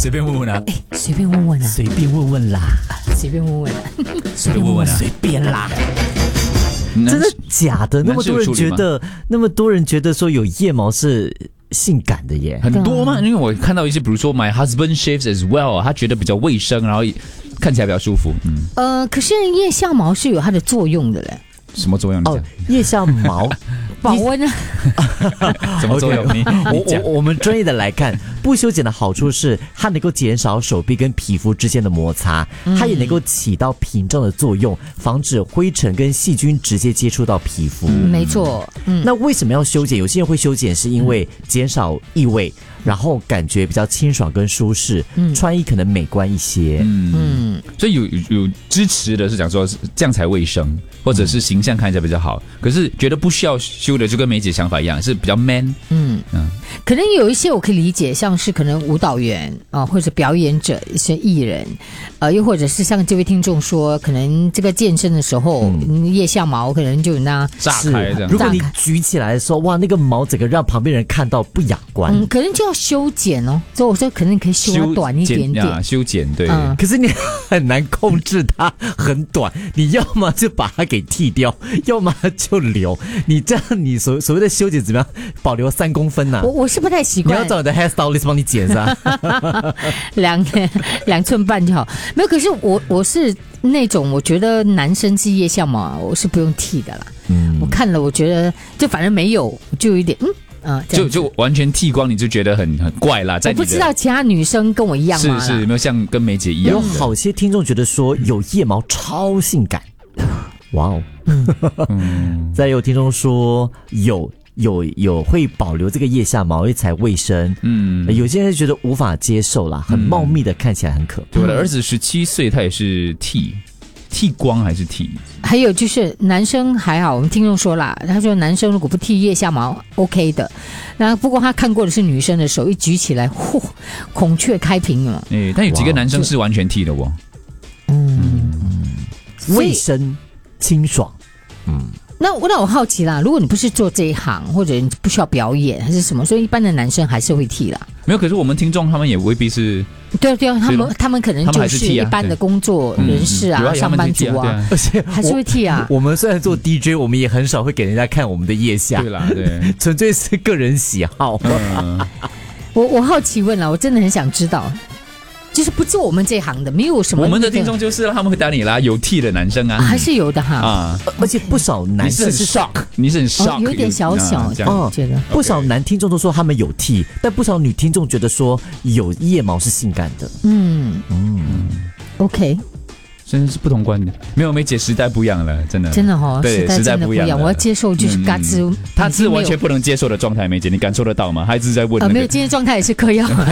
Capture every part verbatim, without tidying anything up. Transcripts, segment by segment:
随便问问啊， 哎，随便问问啊， 随便问问啦， 随便问问啊， 随便问问啊， 随便啦。 真真的假的？那么多人觉得，那么多人觉得说有腋毛是性感的耶， 很多嘛？因为我看到一些，比如说 My husband shaves as well， 他觉得比较卫生，然后看起来比较舒服。嗯， 呃，可是腋下毛是有它的作用的嘞。 什么作用？ 哦，腋下毛保温啊？ 什么作用？ Okay, 你你讲。 我我们专业的来看，不修剪的好处是它能够减少手臂跟皮肤之间的摩擦，它也能够起到屏障的作用，防止灰尘跟细菌直接接触到皮肤。 嗯、没错。嗯， 那为什么要修剪？有些人会修剪是因为减少异味，然后感觉比较清爽跟舒适，嗯、穿衣可能美观一些。 嗯嗯，所以有有支持的是讲说这样才卫生，或者是形象看起来比较好。可是觉得不需要修的，就跟梅姐想法一样，是比较 man。嗯嗯，可能有一些我可以理解，像是可能舞蹈员啊、呃，或者表演者、一些艺人，呃，又或者是像这位听众说，可能这个健身的时候，嗯、腋下毛可能就那炸开这样。 如果你举起来的时候，哇，那个毛整个让旁边人看到不雅观， 嗯，可能就要修剪哦。所以我说，可能你可以修它短一点点， 啊、修剪对、 嗯。可是你很难控制它很短，你要么就把它给剃掉，要么就留。你这样，你所所谓的修剪怎么样？保留三公分呐、啊？ 我我是不太习惯。 你要找你的 hairstylist 帮你剪是吧？ 两两寸半就好。没有，可是我我是那种我觉得男生是腋下毛，我是不用剃的啦。嗯，我看了，我觉得就反正没有，就有一点嗯。 嗯，就就完全剃光，你就觉得很很怪啦。在我不知道其他女生跟我一样吗？ 是是，有没有像跟梅姐一样？ 有好些听众觉得说有腋毛超性感，哇哦！嗯，再有听众说有有有会保留这个腋下毛，因为才卫生。嗯，有些人觉得无法接受啦，很茂密的，看起来很可怕。 我的儿子十七岁，他也是剃。剃光还是剃？ 还有就是男生还好，我们听众说啦，他说男生如果不剃腋下毛 OK 的，然后不过他看过的是女生的手一举起来，嚯，孔雀开屏了。 哎，但有几个男生是完全剃的哦。 嗯，卫生清爽。 嗯。那我那我好奇啦，如果你不是做这一行，或者你不需要表演还是什么，所以一般的男生还是会剃啦。 没有，可是我们听众他们也未必是。 对对，他们他们可能就是一般的工作人士啊，啊上班族啊， 而且还是会剃啊。 我们虽然做 D J， 我们也很少会给人家看我们的腋下， 对啦，对， 纯粹是个人喜好。嗯、 我我好奇问了，我真的很想知道。就是不做我们这行的，没有什么。 我们的听众就是他们会打你啦，有剃的男生啊， 啊还是有的哈啊，而且不少男生是 shock， 你是很 shock，、 哦、有点小小哦，觉得不少男听众都说他们有剃，但不少女听众觉得说有腋毛是性感的。 嗯嗯 ，OK。 真是不同观点，没有梅姐时代不一样了，真的， 真的哦， 对，时代不一样， 我要接受就是嘎吱、嗯， 他是完全不能接受的状态，梅姐，你感受得到吗？他一直在问、那個， 啊，没有，今天状态也是嗑药，就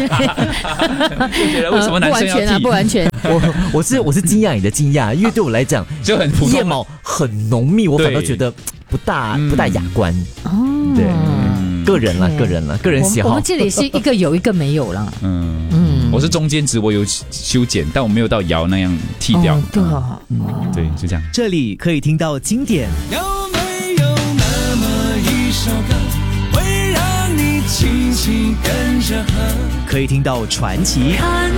觉得为什么男生要剃、 呃、不完全啊， 不完全。我我是我是惊讶你的惊讶，因为对我来讲， 就很普通， 腋毛很浓密，我反倒觉得不大不大雅观。哦，对。个人了，个人了，个人喜好。 我们这里是一个有一个没有了。 嗯嗯，我是中间值，我有修剪，但我没有到摇那样剃掉。 哦、对啊、 嗯，对，就这样。 这里可以听到经典。有没有那么一首歌，会让你轻轻跟着和？可以听到传奇。看